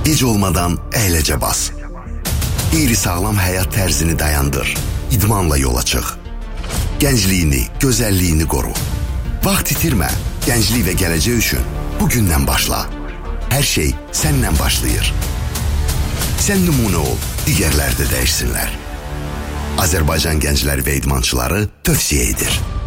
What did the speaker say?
Gec olmadan əyləcə bas. Qeyri-sağlam həyat tərzini dayandır. İdmanla yola çıx. Gəncliyini, gözəlliyini qoru. Vaxt itirmə. Gənclik və gələcək üçün bugündən başla. Hər şey səndən başlayır. Sən nümunə ol, digərlər də dəyişsinlər. Azərbaycan Gəncləri və İdmançıları tövsiyə edir.